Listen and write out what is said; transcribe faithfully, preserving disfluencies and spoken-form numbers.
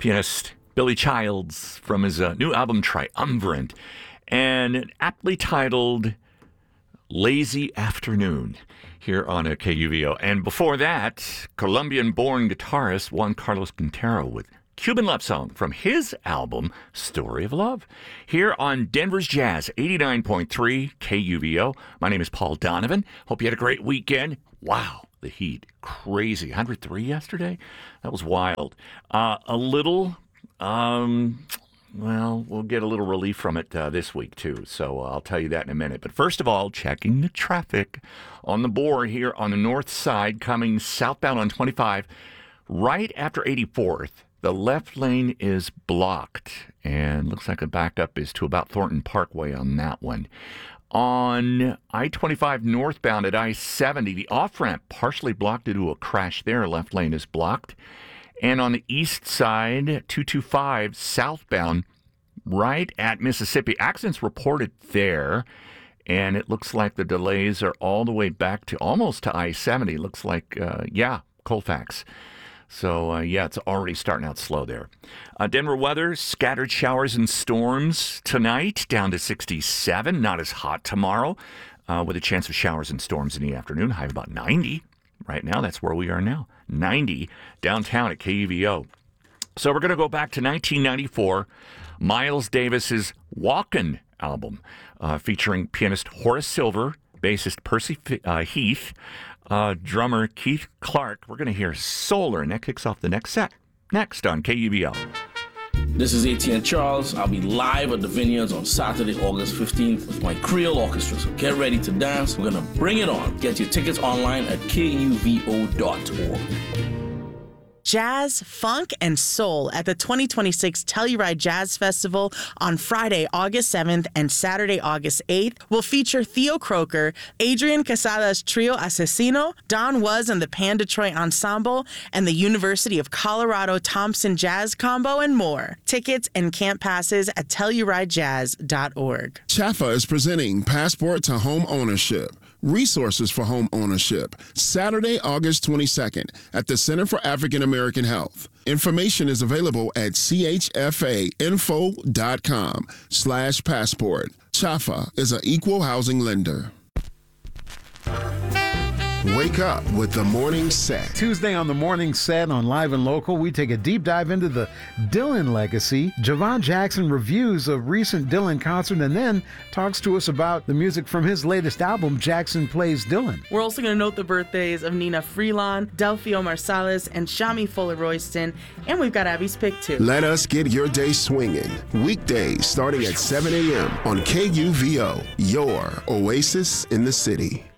pianist Billy Childs from his uh, new album Triumvirate, and aptly titled Lazy Afternoon here on a K U V O. And before that, Colombian-born guitarist Juan Carlos Quintero with Cuban Love Song from his album Story of Love here on Denver's Jazz, eighty-nine point three K U V O. My name is Paul Donovan. Hope you had a great weekend. Wow, the heat. Crazy. one hundred three yesterday? That was wild. Uh, a little... Um, well, we'll get a little relief from it uh, this week, too. So uh, I'll tell you that in a minute. But first of all, checking the traffic on the board here on the north side, coming southbound on twenty-five, right after eighty-fourth. The left lane is blocked, and looks like the backup is to about Thornton Parkway on that one. On I twenty-five northbound at I seventy, the off-ramp partially blocked due to a crash there. Left lane is blocked. And on the east side, two twenty-five southbound, right at Mississippi. Accidents reported there, and it looks like the delays are all the way back to almost to I seventy. Looks like, uh, yeah, Colfax. So, uh, yeah, it's already starting out slow there. Uh, Denver weather, scattered showers and storms tonight, down to sixty-seven. Not as hot tomorrow, uh, with a chance of showers and storms in the afternoon. High of about ninety. Right now, that's where we are now. ninety downtown at K U V O. So we're going to go back to nineteen ninety-four. Miles Davis's Walkin' album, uh, featuring pianist Horace Silver, bassist Percy uh, Heath, uh, drummer Keith Clark. We're going to hear Solar, and that kicks off the next set. Next on K U V O. This is A T N Charles. I'll be live at the Vineyards on Saturday, August fifteenth with my Creole Orchestra. So get ready to dance. We're going to bring it on. Get your tickets online at K U V O dot org. Jazz, funk, and soul at the twenty twenty-six Telluride Jazz Festival on Friday, August seventh and Saturday, August eighth will feature Theo Croker, Adrian Casada's Trio Asesino, Don Was and the Pan Detroit Ensemble, and the University of Colorado Thompson Jazz Combo, and more. Tickets and camp passes at Telluride Jazz dot org. Chaffa is presenting Passport to Home Ownership. Resources for home ownership, Saturday, August twenty-second at the Center for African American Health. Information is available at C H F A info dot com slash passport. Chaffa is an equal housing lender. Wake up with the morning set. Tuesday on the morning set on Live and Local, we take a deep dive into the Dylan legacy. Javon Jackson reviews a recent Dylan concert and then talks to us about the music from his latest album, Jackson Plays Dylan. We're also going to note the birthdays of Nina Freelon, Delfio Marsalis, and Shami Fuller Royston, and we've got Abby's pick too. Let us get your day swinging. Weekdays starting at seven a.m. on K U V O, your oasis in the city.